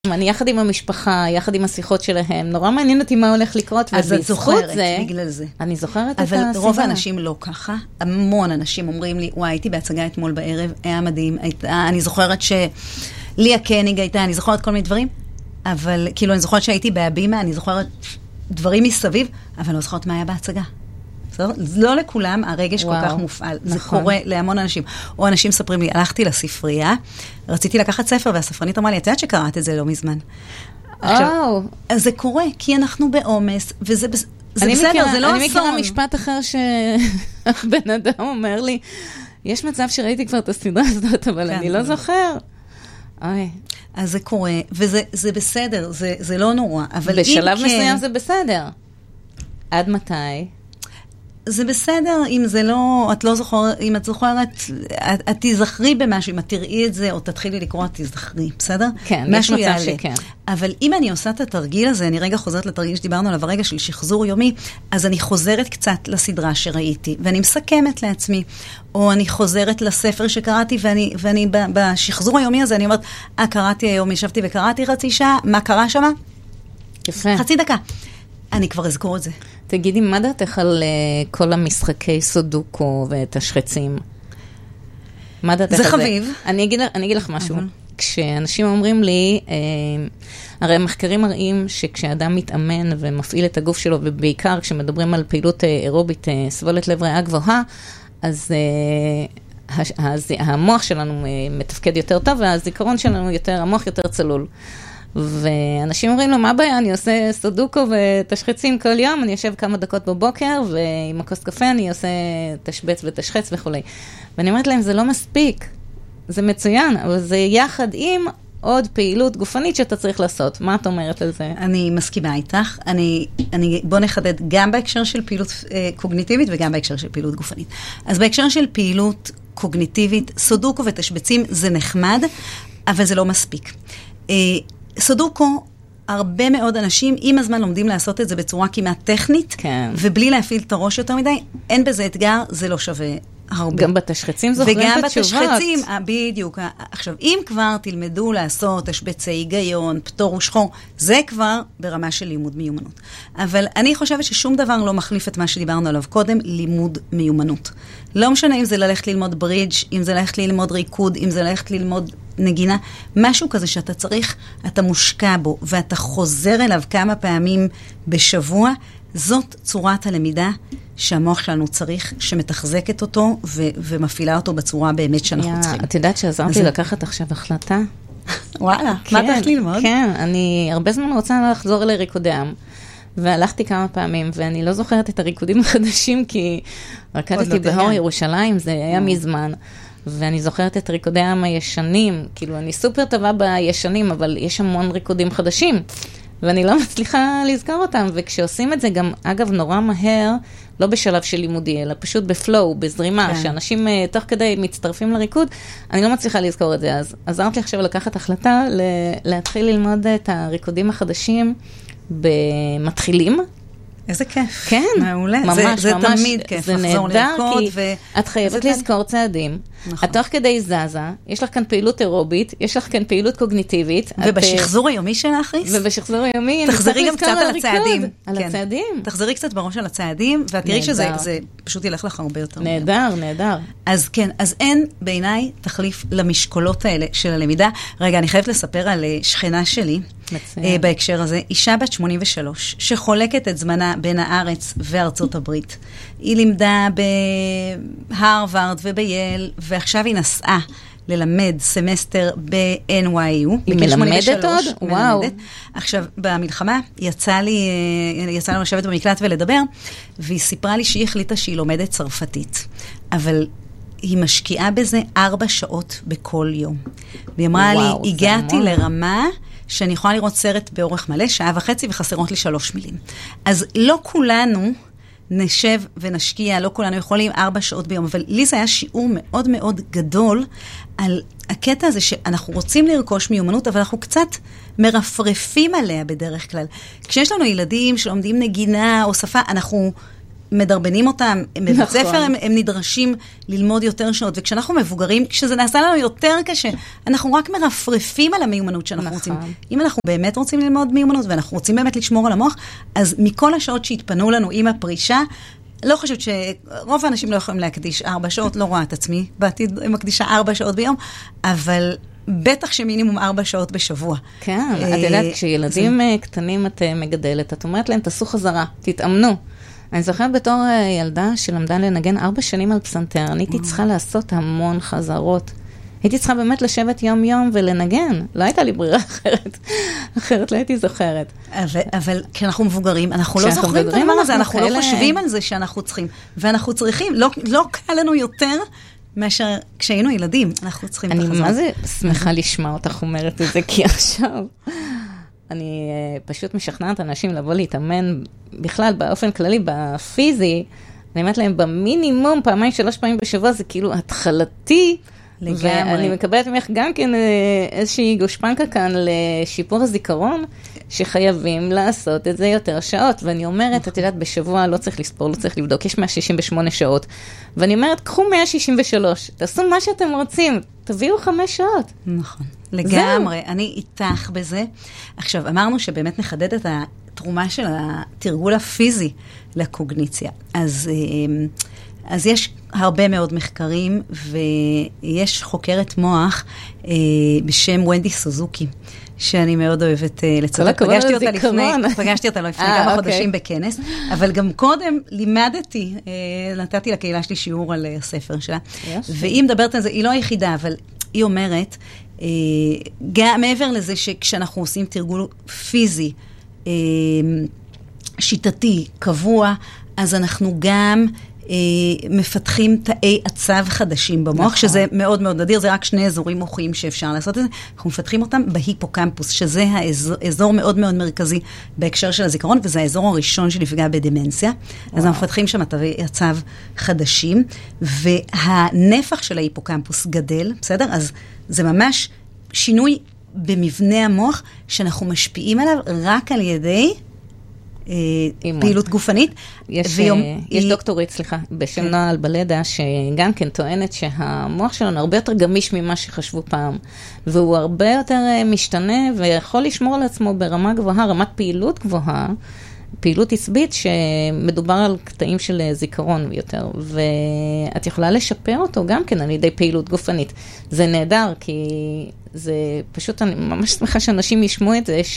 אני יחד עם המשפחה, יחד עם השיחות שלהם, נורא מעניין אותי מה הולך לקרות, אז את זוכרת בגלל זה. אני זוכרת את הסיבה. אבל רוב האנשים לא ככה. המון אנשים אומרים לי, וואי, הייתי בהצגה אתמול בערב, היה מדהים, אני זוכרת שליה קניג הייתה, אני זוכרת כל מיני דברים, אבל כאילו אני זוכרת שהייתי בהבימה, אני זוכרת דברים מסביב, אבל לא זוכרת מה היה בהצגה. לא לכולם הרגש כל כך מופעל. זה קורה להמון אנשים. או אנשים מספרים לי, הלכתי לספרייה, רציתי לקחת ספר, והספרנית אמרה לי, את יודעת שקראת את זה לא מזמן. אז זה קורה, כי אנחנו בעומס, וזה בסדר, זה לא אסון. אני מכירה משפט אחר שבן אדם אומר לי, יש מצב שראיתי כבר את הסדרה הזאת, אבל אני לא זוכר. אז זה קורה, וזה בסדר, זה לא נורא. בשלב מסוים זה בסדר. עד מתי? זה בסדר אם זה לא, את לא זוכרת, אם את זוכרת, את תזכרי במשהו, אם את תראי את זה, או תתחילי לקרוא, את תזכרי, בסדר? כן, יש מצב שכן. אבל אם אני עושה את התרגיל הזה, אני רגע חוזרת לתרגיל שדיברנו עליו הרגע של שחזור יומי, אז אני חוזרת קצת לסדרה שראיתי, ואני מסכמת לעצמי, או אני חוזרת לספר שקראתי, ואני בשחזור היומי הזה, אני אומרת, קראתי היום, ישבתי וקראתי חצי שעה, מה קרה שמה? יפה. חצי דקה. אני כבר אזכור את זה. תגידי, מה דעתך על כל המשחקי סודוקו ותשחצים? מה דעתך על זה? זה חביב. אני אגיד לך משהו. כשאנשים אומרים לי, הרי המחקרים מראים שכשאדם מתאמן ומפעיל את הגוף שלו, ובעיקר כשמדברים על פעילות אירובית, סבולת לב ריאה גבוהה, אז המוח שלנו מתפקד יותר טוב, והזיכרון שלנו המוח יותר צלול. ואנשים אומרים לו, מה הבעיה? אני עושה סודוקו ותשחצים כל יום, אני יושב כמה דקות בבוקר, ועם הכוס קפה אני עושה תשבץ ותשחץ וכו'. ואני אומרת להם, זה לא מספיק, זה מצוין, אבל זה יחד עם עוד פעילות גופנית שאתה צריך לעשות. מה את אומרת על זה? אני מסכימה איתך. בוא נחדד גם בהקשר של פעילות קוגניטיבית, וגם בהקשר של פעילות גופנית. אז בהקשר של פעילות קוגניטיבית, סודוקו ותשבצים זה נחמד, אבל זה לא מספיק. סודוקו, הרבה מאוד אנשים עם הזמן לומדים לעשות את זה בצורה כמעט טכנית, כן. ובלי להפעיל את הראש יותר מדי, אין בזה אתגר, זה לא שווה הרבה. גם בתשחצים זוכרים את התשובות. וגם בתשחצים, בדיוק. עכשיו, אם כבר תלמדו לעשות תשבצי היגיון, פטור ושחור, זה כבר ברמה של לימוד מיומנות. אבל אני חושבת ששום דבר לא מחליף את מה שדיברנו עליו קודם, לימוד מיומנות. לא משנה אם זה ללכת ללמוד ברידג', אם זה ללכת ללמוד ריקוד, אם זה ללכת ללמוד נגינה, משהו כזה שאתה צריך, אתה מושקע בו, ואתה חוזר אליו כמה פעמים בשבוע, זאת צורת הלמידה שהמוח שלנו צריך, שמתחזקת אותו ומפעילה אותו בצורה באמת שאנחנו צריכים. את יודעת שעזרתי לקחת עכשיו החלטה? וואלה, מה אתה הולך ללמוד? כן, אני הרבה זמן רוצה לחזור לריקודי עם, והלכתי כמה פעמים, ואני לא זוכרת את הריקודים החדשים, כי רקדתי בהור ירושלים, זה היה מזמן. ואני זוכרת את ריקודי העם הישנים, כאילו אני סופר טובה בישנים, אבל יש המון ריקודים חדשים, ואני לא מצליחה לזכור אותם, וכשעושים את זה גם, אגב, נורא מהר, לא בשלב של לימודי, אלא פשוט בפלואו, בזרימה, שאנשים תוך כדי מצטרפים לריקוד, אני לא מצליחה לזכור את זה, אז עזרת לי עכשיו לקחת החלטה, להתחיל ללמוד את הריקודים החדשים במתחילים, איזה כיף. כן. מעולה. ממש, ממש. תמיד כיף. זה נהדר, כי את חייבת לזכור צעדים. את תוך כדי זזה, יש לך כאן פעילות אירובית, יש לך כאן פעילות קוגניטיבית. ובשחזור היומי שלך, ריס? ובשחזור היומי, תחזרי גם קצת על הצעדים. על הצעדים. תחזרי קצת בראש על הצעדים, ואת תראי שזה פשוט ילך לך הרבה יותר. נהדר, נהדר. אז כן, אז אין בעיניי תחליף למשקולות האלה של הלמידה. רגע, אני חייבת לספר על שכנה שלי, בהקשר הזה, אישה בת 83, שחולקת את זמנה בין הארץ וארצות הברית. היא לימדה בהרווארד ובייל, ועכשיו היא נסעה ללמד סמסטר ב-NYU. היא מלמדת עוד? וואו. עכשיו, במלחמה יצא לנו לשבת במקלט ולדבר, והיא סיפרה לי שהיא החליטה שהיא לומדת צרפתית. אבל היא משקיעה בזה 4 שעות בכל יום. והיא אמרה לי, הגעתי לרמה שאני יכולה לראות סרט באורך מלא, 1.5 שעה, וחסרות לי 3 מילים. אז לא כולנו נשב ונשקיע, לא כולנו יכולים 4 שעות ביום, אבל לי זה היה שיעור מאוד מאוד גדול על הקטע הזה שאנחנו רוצים לרכוש מיומנות, אבל אנחנו קצת מרפרפים עליה בדרך כלל. כשיש לנו ילדים שלומדים נגינה או שפה, אנחנו מדרבנים אותם, בבית ספר הם נדרשים ללמוד יותר שעות, וכשאנחנו מבוגרים, כשזה נעשה לנו יותר קשה, אנחנו רק מרפרפים על המיומנות שאנחנו רוצים. אם אנחנו באמת רוצים ללמוד מיומנות, ואנחנו רוצים באמת לשמור על המוח, אז מכל השעות שהתפנו לנו עם הפרישה, לא חושבת שרוב האנשים לא יכולים להקדיש 4 שעות, לא רואה את עצמי, בעתיד מקדישה 4 שעות ביום, אבל בטח שמינימום 4 שעות בשבוע. כן, את יודעת, כשילדים קטנים את מגדלת, את אומרת להם, תעשו חזרה, תתאמנו. אני זוכרת בתור ילדה שלמדה לנגן 4 שנים על פסנתר, אני הייתי צריכה לעשות המון חזרות. הייתי צריכה באמת לשבת יום-יום ולנגן. לא הייתה לי ברירה אחרת לא הייתי זוכרת. אבל כשאנחנו מבוגרים, אנחנו לא זוכרים את הדבר הזה, אנחנו לא חושבים על זה שאנחנו צריכים. ואנחנו צריכים, לא קל לנו יותר מאשר כשהיינו ילדים, אנחנו צריכים אני מה זה שמחה לשמוע אותך אומרת את זה, כי עכשיו אני פשוט משכנעת אנשים לבוא להתאמן בכלל באופן כללי, בפיזי, אני אומרת להם במינימום 2-3 פעמים בשבוע, זה כאילו התחלתי, ואני מקבלת ממך גם כן איזושהי גושפנקה כאן לשיפור הזיכרון, שחייבים לעשות את זה יותר שעות. ואני אומרת, את יודעת, בשבוע לא צריך לספור, לא צריך לבדוק, יש 168 שעות. ואני אומרת, קחו 163, תעשו מה שאתם רוצים, תביאו 5 שעות. נכון, לגמרי, אני איתך בזה. עכשיו, אמרנו שבאמת נחדד את התרומה של התרגול הפיזי לקוגניציה. אז יש הרבה מאוד מחקרים, ויש חוקרת מוח בשם ונדי סוזוקי, שאני מאוד אוהבת לצטט. פגשתי אותה לפני כמה חודשים בכנס, אבל גם קודם לימדתי, נתתי לקהילה שלי שיעור על הספר שלה, והיא מדברת על זה, היא לא היחידה, אבל היא אומרת, גם מעבר לזה שכשאנחנו עושים תרגול פיזי, שיטתי, קבוע, אז אנחנו גם מפתחים תאי עצב חדשים במוח, שזה מאוד מאוד נדיר, זה רק 2 אזורים מוחיים שאפשר לעשות את זה. אנחנו מפתחים אותם בהיפוקמפוס, שזה האזור מאוד מאוד מרכזי בהקשר של הזיכרון, וזה האזור הראשון שנפגע בדמנציה. אז אנחנו מפתחים שם תאי עצב חדשים, והנפח של ההיפוקמפוס גדל, בסדר? אז זה ממש שינוי במבנה המוח, שאנחנו משפיעים עליו רק על ידי פעילות גופנית. יש דוקטורית, סליחה, בשם נועה אלבלדה, שגם כן טוענת שהמוח שלנו הרבה יותר גמיש ממה שחשבו פעם, והוא הרבה יותר משתנה, ויכול לשמור על עצמו ברמה גבוהה, רמת פעילות גבוהה, פעילות עצבית, שמדובר על קטעים של זיכרון יותר, ואת יכולה לשפר אותו גם כן על ידי פעילות גופנית. זה נהדר, כי זה פשוט, אני ממש שמחה שאנשים ישמעו את זה,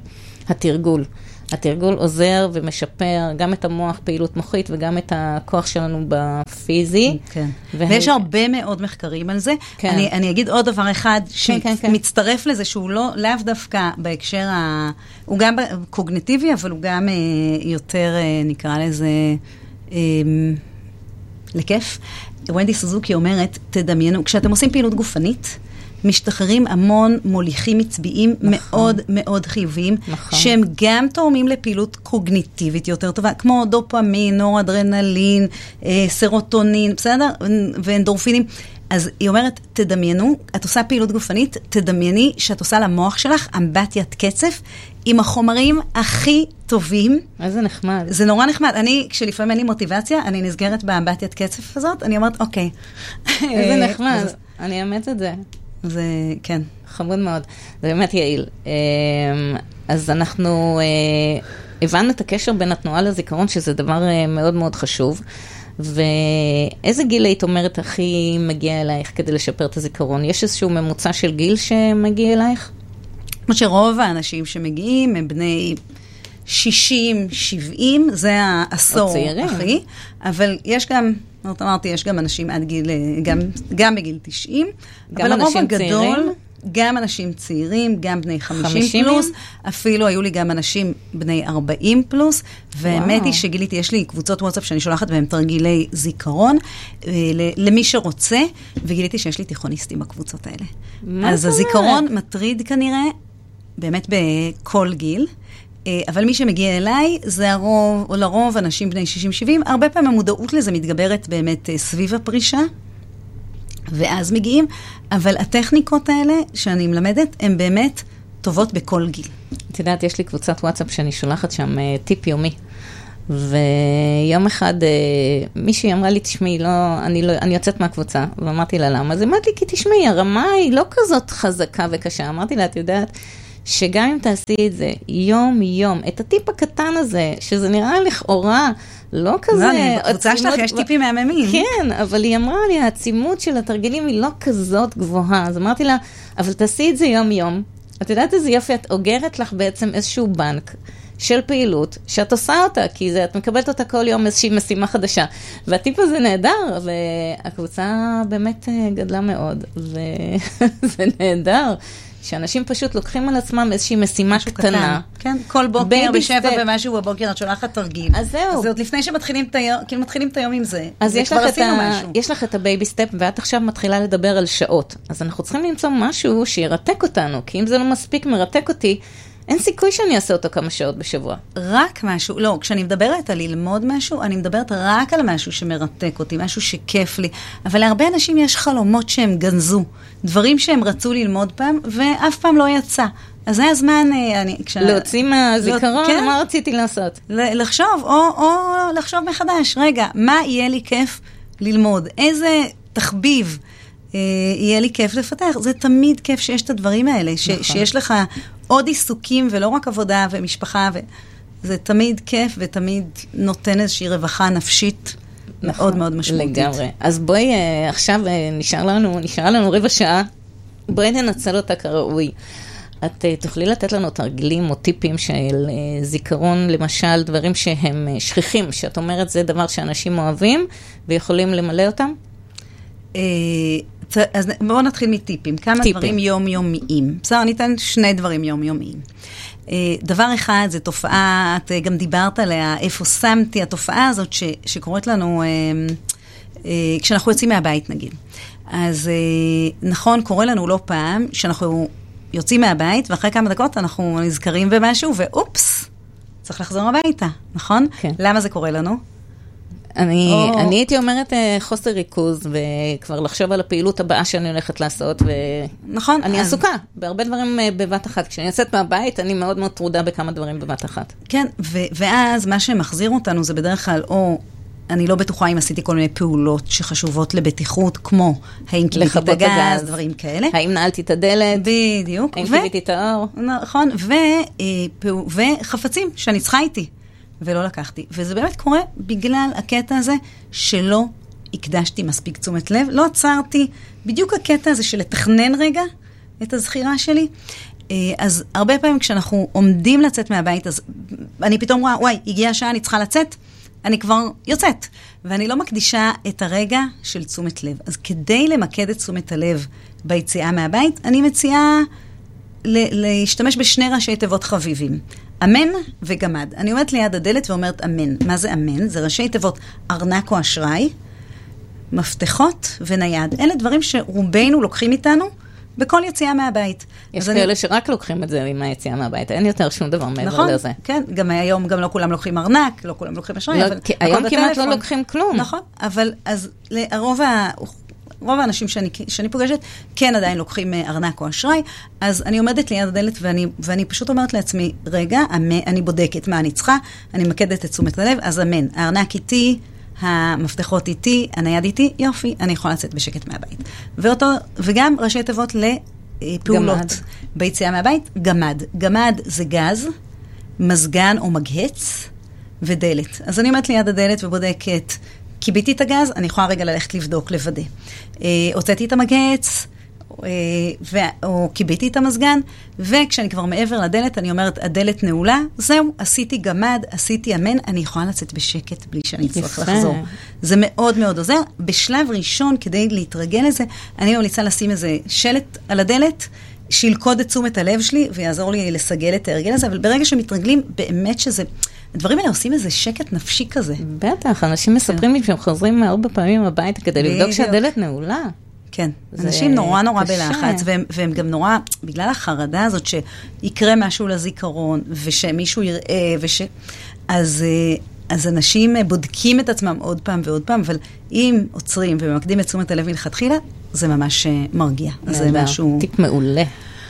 התרגול עוזר ומשפר גם את המוח, פעילות מוחית, וגם את הכוח שלנו בפיזי. כן. ויש הרבה מאוד מחקרים על זה. אני אגיד עוד דבר אחד, שמצטרף לזה, שהוא לאו דווקא בהקשר, הוא גם קוגניטיבי, אבל הוא גם יותר, נקרא לזה, לכיף. ונדי סוזוקי אומרת, תדמיינו, כשאתם עושים פעילות גופנית, משתחררים המון מוליכים מצביעים מאוד מאוד חיוביים, שהם גם תורמים לפעילות קוגניטיבית יותר טובה, כמו דופמין, נורדרנלין, סרוטונין, בסדר? ואנדורפינים. אז היא אומרת, תדמיינו, את עושה פעילות גופנית, תדמייני שאת עושה למוח שלך אמבטיית קצף, עם החומרים הכי טובים. איזה נחמד. זה נורא נחמד. כשלפעמים אין לי מוטיבציה, אני נסגרת באמבטיית קצף הזאת, אני אומרת, אוקיי. איזה נחמד. אני אמת את זה. זה, כן. חמוד מאוד. זה באמת יעיל. אז אנחנו הבנו את הקשר בין התנועה לזיכרון, שזה דבר מאוד מאוד חשוב. ואיזה גיל היית אומרת הכי מגיע אלייך כדי לשפר את הזיכרון? יש איזשהו ממוצע של גיל שמגיע אלייך? כמו שרוב האנשים שמגיעים הם בני 60, 70, זה העשור הכי. אבל יש גם, אמרתי, יש גם אנשים עד גיל, גם בגיל 90. גם אנשים צעירים? גם אנשים צעירים, גם בני 50 פלוס, אפילו היו לי גם אנשים בני 40 פלוס, והאמת היא שגיליתי, יש לי קבוצות וואטסאפ שאני שולחת בהם תרגילי זיכרון, למי שרוצה, וגיליתי שיש לי תיכוניסטים בקבוצות האלה. אז הזיכרון מטריד כנראה, באמת בכל גיל, אבל מי שמגיע אליי, זה הרוב, או לרוב אנשים בני 60-70, הרבה פעמים המודעות לזה מתגברת באמת סביב הפרישה, ואז מגיעים, אבל הטכניקות האלה שאני מלמדת, הן באמת טובות בכל גיל. את יודעת, יש לי קבוצת וואטסאפ שאני שולחת שם טיפ יומי, ויום אחד מישהי אמרה לי, תשמעי, אני יוצאת מהקבוצה, ואמרתי לה, למה? אז אמרתי לי, כי תשמעי, הרמה היא לא כזאת חזקה וקשה. אמרתי לה, את יודעת, שגם אם תעשי את זה יום, את הטיפ הקטן הזה, שזה נראה לכאורה, לא כזה... לא, בקבוצה שלך יש טיפים מהממים. כן, אבל היא אמרה לי, העצימות של התרגילים היא לא כזאת גבוהה. אז אמרתי לה, אבל תעשי את זה יום. את יודעת איזה יופי, את אוגרת לך בעצם איזשהו בנק של פעילות, שאת עושה אותה, כי את מקבלת אותה כל יום איזושהי משימה חדשה. והטיפ הזה נהדר, והקבוצה באמת גדלה מאוד, וזה נהדר. שאנשים פשוט לוקחים על עצמם איזושהי משימה קטנה. כן, כל בוקר בשבע ומשהו בבוקר, את שולחת תרגיל. אז זהו. אז זה עוד לפני שמתחילים את היום עם זה. אז יש לך את הבייבי סטפ, ואת עכשיו מתחילה לדבר על שעות. אז אנחנו צריכים למצוא משהו שירתק אותנו, כי אם זה לא מספיק מרתק אותי, אין סיכוי שאני אעשה אותו כמה שעות בשבוע. רק משהו, לא, כשאני מדברת על ללמוד משהו, אני מדברת רק על משהו שמרתק אותי, משהו שכיף לי. אבל להרבה אנשים יש חלומות שהם גנזו, דברים שהם רצו ללמוד פעם, ואף פעם לא יצא. אז זה הזמן, להוציא מהזיכרון, מה רציתי לעשות? לחשוב, או לחשוב מחדש. רגע, מה יהיה לי כיף ללמוד? איזה תחביב יהיה לי כיף לפתח? זה תמיד כיף שיש את הדברים האלה, שיש לך עוד עיסוקים ולא רק עבודה ומשפחה, זה תמיד כיף ותמיד נותן איזושהי רווחה נפשית מאוד מאוד משמעותית. לגמרי. אז בואי, עכשיו נשאר לנו רבע שעה, בואי ננצל אותה כראוי. את תוכלי לתת לנו תרגילים או טיפים של זיכרון, למשל, דברים שהם שכיחים, שאת אומרת זה דבר שאנשים אוהבים ויכולים למלא אותם? אז בואו נתחיל מטיפים. כמה דברים יומיומיים. בסדר, אני אתן 2 דברים יומיומיים. דבר אחד, זה תופעה, את גם דיברת עליה, איפה שמתי, התופעה הזאת שקורית לנו כשאנחנו יוצאים מהבית, נגיד. אז נכון, קורה לנו לא פעם, שאנחנו יוצאים מהבית, ואחרי כמה דקות אנחנו נזכרים במשהו, ואופס, צריך לחזור הביתה, נכון? כן. למה זה קורה לנו? אני הייתי אומרת חוסר ריכוז, וכבר לחשוב על הפעילות הבאה שאני הולכת לעשות, נכון. אני עסוקה בהרבה דברים בבת אחת. כשאני יוצאת מהבית, אני מאוד מאוד טרודה בכמה דברים בבת אחת. כן, ואז מה שמחזיר אותנו זה בדרך כלל, או אני לא בטוחה אם עשיתי כל מיני פעולות שחשובות לבטיחות, כמו האם קיביתי את הגז, דברים כאלה. האם נעלתי את הדלת. בדיוק. האם קיביתי את האור. נכון, וחפצים שאני צריכה איתי. ולא לקחתי. וזה באמת קורה בגלל הקטע הזה שלא הקדשתי מספיק תשומת לב, לא עצרתי בדיוק הקטע הזה של לתכנן רגע את הזכירה שלי. אז הרבה פעמים כשאנחנו עומדים לצאת מהבית, אז אני פתאום רואה, וואי, הגיעה השעה, אני צריכה לצאת, אני כבר יוצאת. ואני לא מקדישה את הרגע של תשומת לב. אז כדי למקד את תשומת הלב ביציאה מהבית, אני מציעה להשתמש בשני ראשי תיבות חביבים. אמן וגמד. אני עומדת ליד הדלת ואומרת אמן. מה זה אמן? זה ראשי תיבות ארנק או אשראי, מפתחות ונייד. אלה דברים שרובנו לוקחים איתנו בכל יציאה מהבית. יש כאלה שרק לוקחים את זה עם היציאה מהבית. אין יותר שום דבר מעבר לזה. כן, גם היום גם לא כולם לוקחים ארנק, לא כולם לוקחים אשראי. היום כמעט לא לוקחים כלום. נכון, אבל אז רוב האנשים שאני פוגשת, כן עדיין לוקחים ארנק או אשראי, אז אני עומדת ליד הדלת ואני פשוט אומרת לעצמי, רגע, אני בודקת מה אני צריכה, אני מקדת את תשומת הלב, אז אמן, הארנק איתי, המפתחות איתי, הנייד איתי, יופי, אני יכולה לצאת בשקט מהבית. וגם ראשי תיבות לפעולות ביציאה מהבית, גמד. גמד זה גז, מזגן או מגהץ ודלת. אז אני עומדת ליד הדלת ובודקת, קיביתי את הגז, אני יכולה רגע ללכת לבדוק, לוודא. הוצאתי את המגהץ, או קיביתי את המזגן, וכשאני כבר מעבר לדלת, אני אומרת, הדלת נעולה, זהו, עשיתי גמד, עשיתי אמן, אני יכולה לצאת בשקט בלי שאני צריך לחזור. זה מאוד מאוד עוזר. בשלב ראשון, כדי להתרגל לזה, אני ממליצה לשים איזה שלט על הדלת, שילכוד את תשומת הלב שלי, ויעזור לי לסגל את ההרגל הזה, אבל ברגע שמתרגלים, באמת שזה... הדברים האלה עושים איזה שקט נפשי כזה. בטח, אנשים מספרים לי שהם חוזרים 4 פעמים הביתה כדי לבדוק שהדלת נעולה. כן, אנשים נורא בלחץ, והם גם נורא, בגלל החרדה הזאת שיקרה משהו לזיכרון, ושמישהו יראה, אז אנשים בודקים את עצמם עוד פעם ועוד פעם, אבל אם עוצרים וממקדים את תשומת הלב מלכתחילה, זה ממש מרגיע. זה משהו... טיפ מעולה.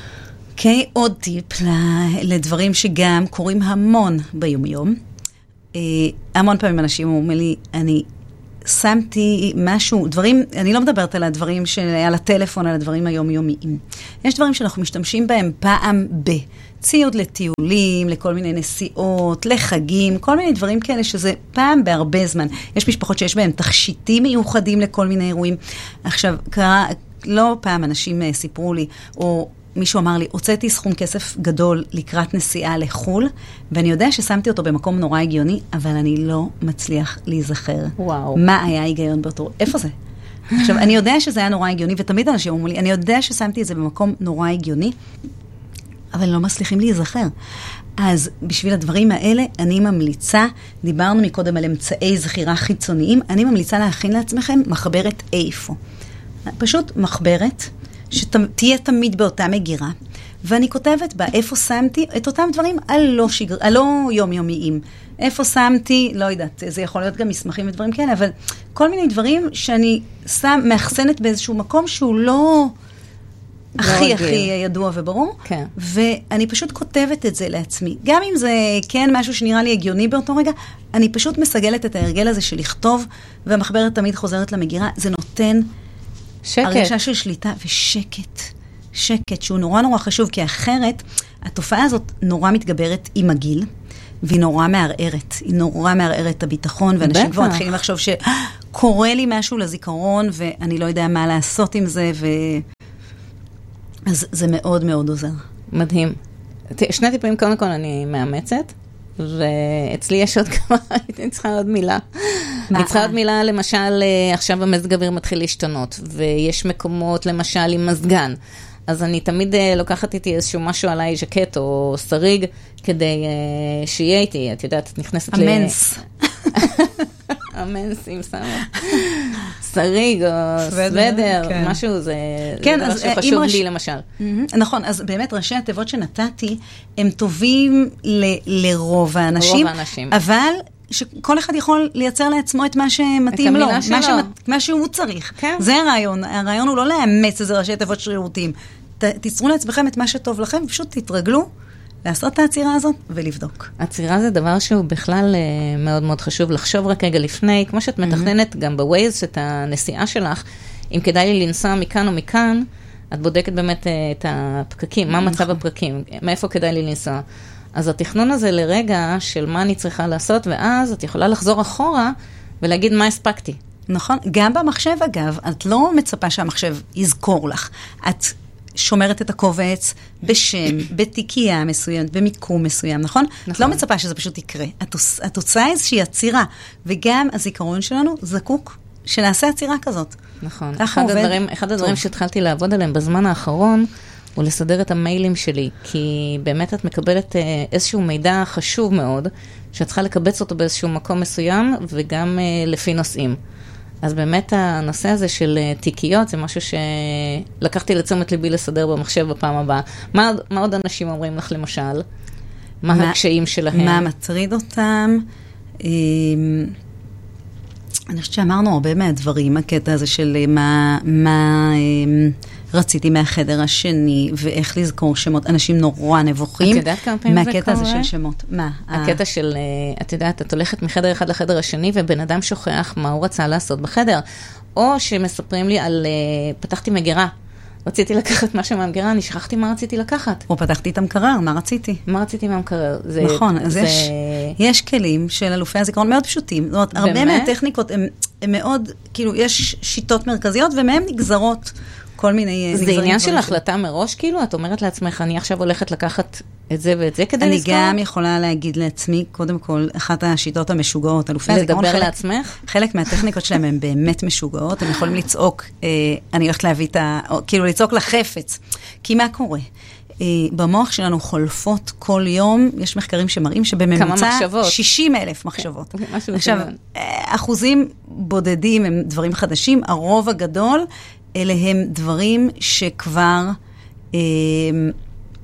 אוקיי, עוד טיפ לדברים שגם קורים המון ביומיום. המון פעמים אנשים אומרים לי, אני שמתי משהו, דברים, אני לא מדברת על הדברים על הטלפון, על הדברים היומיומיים. יש דברים שאנחנו משתמשים בהם פעם ציוד לטיולים, לכל מיני נסיעות, לחגים, כל מיני דברים כאלה שזה פעם בהרבה זמן. יש משפחות שיש בהם תכשיטים מיוחדים לכל מיני אירועים. עכשיו, לא פעם אנשים סיפרו לי, או מישהו אמר לי, הוצאתי סכום כסף גדול לקראת נסיעה לחול, ואני יודע ששמתי אותו במקום נורא הגיוני, אבל אני לא מצליח להיזכר. וואו. מה היה ההיגיון באותו? איפה זה? עכשיו, אני יודע שזה היה נורא הגיוני, ותמיד אנשים אומרים לי, אני יודע ששמתי את זה במקום נורא הגיוני, אבל לא מצליחים להיזכר. אז בשביל הדברים האלה, אני ממליצה, דיברנו מקודם על אמצעי זכירה חיצוניים, אני ממליצה להכין לעצמכם מחברת איפה. פשוט מחברת, שתהיה תמיד באותה מגירה, ואני כותבת בה איפה שמתי את אותם דברים הלא יומיומיים. איפה שמתי, לא יודעת, זה יכול להיות גם מסמכים ודברים כאלה, אבל כל מיני דברים שאני מאחסנת באיזשהו מקום שהוא לא הכי ידוע וברור, כן. ואני פשוט כותבת את זה לעצמי. גם אם זה כן משהו שנראה לי הגיוני באותו רגע, אני פשוט מסגלת את ההרגל הזה של לכתוב, והמחברת תמיד חוזרת למגירה, זה נותן הרגשה של שליטה ושקט. שקט, שהוא נורא נורא חשוב, כי אחרת התופעה הזאת נורא מתגברת עם הגיל, והיא נורא מערערת. היא נורא מערערת את הביטחון, ואנשים כבר מתחילים לחשוב שקורה לי משהו לזיכרון, ואני לא יודע מה לעשות עם זה, אז זה מאוד מאוד עוזר. מדהים. שני טיפים, קודם כל אני מאמצת, ואצלי יש עוד כמה, אני צריכה עוד מילה. אני צריכה עוד מילה, למשל, עכשיו המזג אוויר מתחיל להשתנות, ויש מקומות, למשל, עם מזגן. אז אני תמיד לוקחת איתי איזשהו משהו עליי, ז'קט או שריג, כדי שיהיה איתי, את יודעת, את נכנסת המנס. המנס, אם שמה. שריג או סוודר, משהו, זה דבר שחשוב לי למשל. נכון, אז באמת ראשי התיבות שנתתי, הם טובים לרוב האנשים, אבל שכל אחד יכול לייצר לעצמו את מה שמתאים לו, מה שהוא צריך. זה הרעיון. הרעיון הוא לא לאמץ איזה ראשי תיבות שרירותיים. תיצרו לעצמכם את מה שטוב לכם, פשוט תתרגלו לעשות את העצירה הזאת ולבדוק. העצירה זה דבר שהוא בכלל מאוד מאוד חשוב לחשוב רק רגע לפני, כמו שאת מתכננת גם בווייז את הנסיעה שלך, אם כדאי לי לנסוע מכאן או מכאן, את בודקת באמת את הפקקים, מה מצב הפקקים, מאיפה כדאי לי לנסוע. אז התכנון הזה לרגע של מה אני צריכה לעשות, ואז את יכולה לחזור אחורה ולהגיד מה הספקתי. נכון, גם במחשב אגב, את לא מצפה שהמחשב יזכור לך. את שומרת את הקובץ בשם, בתיקייה מסוימת, במיקום מסוים, נכון? את לא מצפה שזה פשוט יקרה. את עושה איזושהי עצירה, וגם הזיכרון שלנו זקוק שנעשה עצירה כזאת. נכון. אחד הדברים שהתחלתי לעבוד עליהם בזמן האחרון, הוא לסדר את המיילים שלי, כי באמת את מקבלת איזשהו מידע חשוב מאוד, שאת צריכה לקבץ אותו באיזשהו מקום מסוים, וגם לפי נושאים. אז באמת הנושא הזה של תיקיות, זה משהו שלקחתי לתשומת ליבי לסדר במחשב בפעם הבאה. מה עוד אנשים אומרים לך למשל? מה הקשיים שלהם? מה מטריד אותם? אני חושבת שאמרנו הרבה מהדברים, הקטע הזה של מה רציתי מהחדר השני, ואיך לזכור שמות. אנשים נורא נבוכים. את יודעת כמה פעמים זה קורה? מהקטע הזה של שמות. מה? הקטע של, את יודעת, את הולכת מחדר אחד לחדר השני, ובן אדם שוכח מה הוא רצה לעשות בחדר. או שמספרים לי על, פתחתי מגירה. רציתי לקחת משהו מהמגירה, אני שכחתי מה רציתי לקחת. או פתחתי את המקרר, מה רציתי? מה רציתי מהמקרר? נכון, אז יש כלים של אלופי הזיכרון מאוד פשוטים. זאת אומרת, הרבה מהטכניקות הם מאוד, כאילו, יש שיטות מרכזיות, ומהם נגזרות כל מיני... זה עניין של החלטה מראש, כאילו? את אומרת לעצמך, אני עכשיו הולכת לקחת את זה ואת זה כדי לזכור? אני גם יכולה להגיד לעצמי, קודם כל, אחת השיטות המשוגעות, אלופי הזיכרון, לדבר לעצמך? חלק מהטכניקות שלהם הן באמת משוגעות, הם יכולים לצעוק, אני הולכת להביא את ה... כאילו לצעוק לחפץ. כי מה קורה? במוח שלנו חולפות כל יום, יש מחקרים שמראים שבממוצע 60,000 מחשבות. עכשיו, אחוזים בודדים הם דברים חדשים, הרוב הגדול, אלה הם דברים שכבר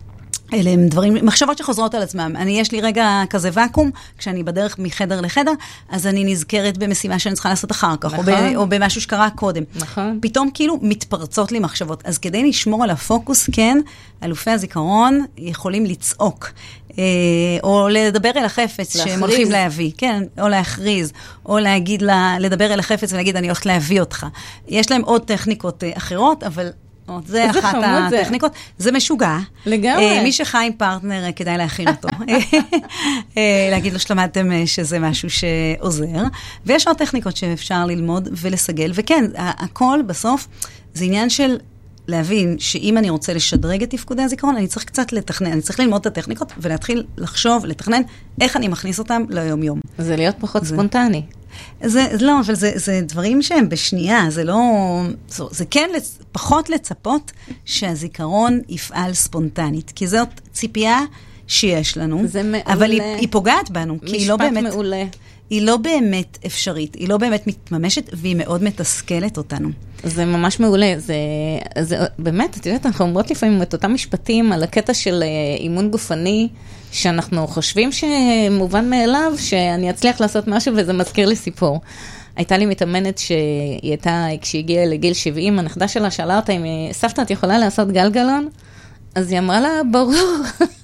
אלה הם דברים, מחשבות שחוזרות על עצמם. יש לי רגע כזה וקום, כשאני בדרך מחדר לחדר, אז אני נזכרת במשימה שאני צריכה לעשות אחר כך, נכון. או במשהו שקרה קודם. נכון. פתאום כאילו מתפרצות לי מחשבות. אז כדי לשמור על הפוקוס, כן, אלופי הזיכרון יכולים לצעוק, או לדבר אל החפץ שהם הולכים להביא, כן, או להכריז, או לדבר אל החפץ ולהגיד, אני הולכת להביא אותך. יש להם עוד טכניקות אחרות, אבל זה אחת הטכניקות. זה משוגע. לגמרי. מי שחי עם פרטנר, כדאי להכין אותו. להגיד לו שלמדתם שזה משהו שעוזר. ויש עוד טכניקות שאפשר ללמוד ולסגל. וכן, הכל בסוף זה עניין של להבין שאם אני רוצה לשדרג את תפקודי הזיכרון, אני צריך קצת לתכנן. אני צריך ללמוד את הטכניקות ולהתחיל לחשוב, לתכנן איך אני מכניס אותם ליום-יום. זה להיות פחות ספונטני. לא, אבל זה דברים שהם בשנייה, זה לא, זה כן פחות לצפות שהזיכרון יפעל ספונטנית, כי זאת ציפייה שיש לנו, אבל היא פוגעת בנו, כי היא לא באמת, מעולה. היא לא באמת אפשרית, היא לא באמת מתממשת, והיא מאוד מתסכלת אותנו. זה ממש מעולה, זה באמת, את יודעת, אנחנו אומרות לפעמים את אותם משפטים על הקטע של אימון גופני, שאנחנו חושבים שמובן מאליו שאני אצליח לעשות משהו, וזה מזכיר לי סיפור. הייתה לי מתאמנת שהיא הייתה, כשהיא הגיעה לגיל 70, הנכדה שלה שאלה אותה, אם סבתא, את יכולה לעשות גלגלון? אז היא אמרה לה, ברור.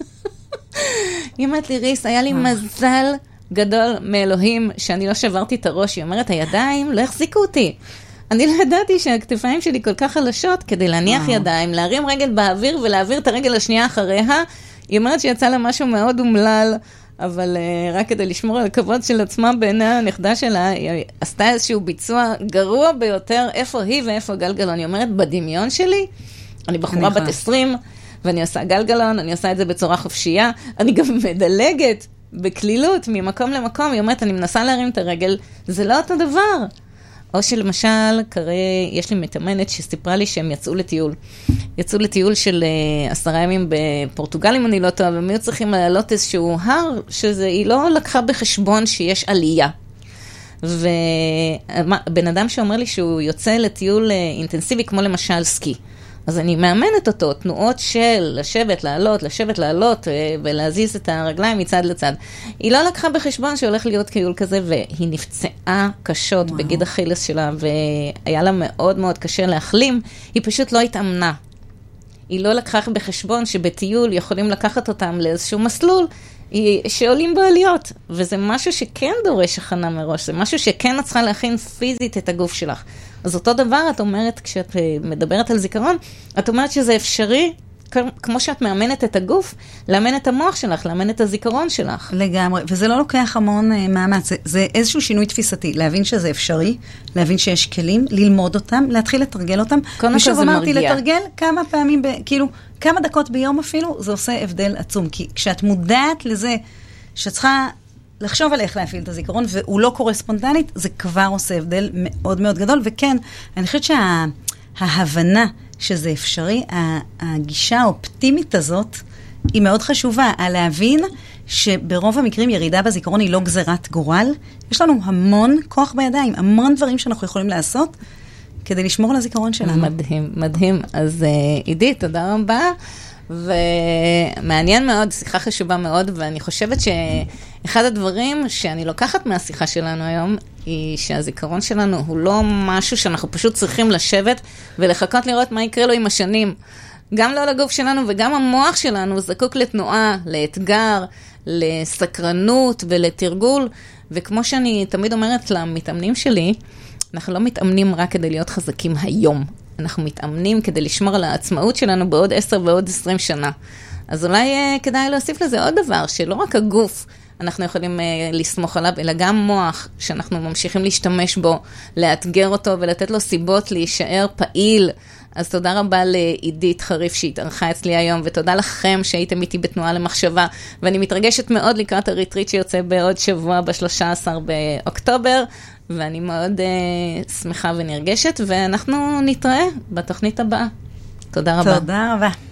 היא אמרת לי, ריס, היה לי מזל גדול מאלוהים, שאני לא שברתי את הראש. היא אומרת, הידיים לא החזיקו אותי. אני לא ידעתי שהכתפיים שלי כל כך חלשות, כדי להניח ידיים, להרים רגל באוויר, ולהעביר את הרגל השנייה אחריה. היא אומרת שיצא לה משהו מאוד אומלל, אבל רק כדי לשמור על הכבוד של עצמה בעיני הנכדה שלה, היא עשתה איזשהו ביצוע גרוע ביותר, איפה היא ואיפה גלגלון. היא אומרת, בדמיון שלי, אני בחורה בת 20, ואני עושה גלגלון, אני עושה את זה בצורה חופשייה, אני גם מדלגת בכלילות ממקום למקום, היא אומרת, אני מנסה להרים את הרגל, זה לא אותו דבר. או שלמשל, יש לי מתאמנת שסיפרה לי שהם יצאו לטיול. יצאו לטיול של 10 ימים בפורטוגל, אם אני לא טועה, והם היו צריכים לעלות איזשהו הר, שהיא לא לקחה בחשבון שיש עלייה. ובן אדם שאומר לי שהוא יוצא לטיול אינטנסיבי, כמו למשל סקי. אז אני מאמנת אותו, תנועות של לשבת, לעלות, לשבת, לעלות, ולהזיז את הרגליים מצד לצד. היא לא לקחה בחשבון שהולך להיות טיול כזה, והיא נפצעה קשות בגיד אכילס שלה, והיה לה מאוד מאוד קשה להחלים, היא פשוט לא התאמנה. היא לא לקחה בחשבון שבטיול יכולים לקחת אותם לאיזשהו מסלול, שעולים בעליות, וזה משהו שכן דורש הכנה מראש, זה משהו שכן את צריכה להכין פיזית את הגוף שלך. אז אותו דבר, את אומרת, כשאת מדברת על זיכרון, את אומרת שזה אפשרי, כמו שאת מאמנת את הגוף, לאמן את המוח שלך, לאמן את הזיכרון שלך. לגמרי, וזה לא לוקח המון מאמץ, זה איזשהו שינוי תפיסתי, להבין שזה אפשרי, להבין שיש כלים, ללמוד אותם, להתחיל לתרגל אותם. ושוב אמרתי, לתרגל כמה פעמים, כאילו, כמה דקות ביום אפילו, זה עושה הבדל עצום, כי כשאת מודעת לזה, שאת צריכה לחשוב על איך להפעיל את הזיכרון, והוא לא קורה ספונטנית, זה כבר עושה הבדל מאוד מאוד גדול, וכן, אני חושבת שההבנה שזה אפשרי, הגישה האופטימית הזאת, היא מאוד חשובה, על להבין שברוב המקרים ירידה בזיכרון היא לא גזירת גורל, יש לנו המון כוח בידיים, המון דברים שאנחנו יכולים לעשות, כדי לשמור על הזיכרון שלנו. מדהים, מדהים. אז עידית, תודה רבה. ומעניין מאוד, שיחה חשובה מאוד, ואני חושבת שאחד הדברים שאני לוקחת מהשיחה שלנו היום, היא שהזיכרון שלנו הוא לא משהו שאנחנו פשוט צריכים לשבת ולחכות לראות מה יקרה לו עם השנים. גם לא לגוף שלנו וגם המוח שלנו זקוק לתנועה, לאתגר, לסקרנות ולתרגול, וכמו שאני תמיד אומרת למתאמנים שלי, אנחנו לא מתאמנים רק כדי להיות חזקים היום. אנחנו מתאמנים כדי לשמור על העצמאות שלנו בעוד 10 ועוד 20 שנה. אז אולי כדאי להוסיף לזה עוד דבר, שלא רק הגוף אנחנו יכולים לסמוך עליו, אלא גם מוח שאנחנו ממשיכים להשתמש בו, לאתגר אותו ולתת לו סיבות להישאר פעיל. אז תודה רבה לעידית חריף שהתארחה אצלי היום, ותודה לכם שהייתם איתי בתנועה למחשבה, ואני מתרגשת מאוד לקראת הריטריט שיוצא בעוד שבוע ב-13 באוקטובר, ואני מאוד שמחה ונרגשת, ואנחנו נתראה בתוכנית הבאה. תודה רבה. תודה רבה.